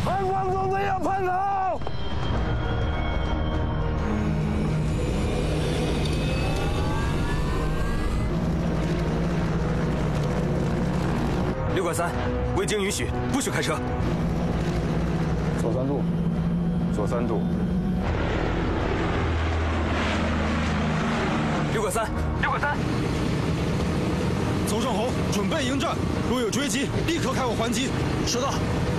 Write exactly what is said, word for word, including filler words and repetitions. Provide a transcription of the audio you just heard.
潘光总队要叛逃！ 六拐三，未经允许，不许开车。 左三度，左三度。 六拐三，六拐三。 邹胜侯，准备迎战，若有追击，立刻开火还击。 收到。